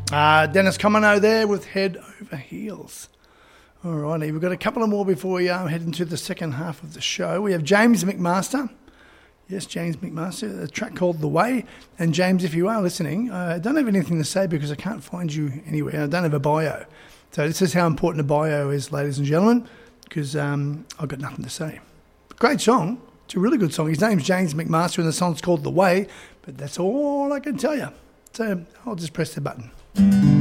Dennis Comino there with Head Over Heels. All righty, we've got a couple of more before we head into the second half of the show. We have James McMaster. Yes, James McMaster, a track called The Way. And James, if you are listening, I don't have anything to say because I can't find you anywhere. I don't have a bio. So this is how important a bio is, ladies and gentlemen, because I've got nothing to say. Great song. It's a really good song. His name's James McMaster and the song's called The Way, but that's all I can tell you. So I'll just press the button.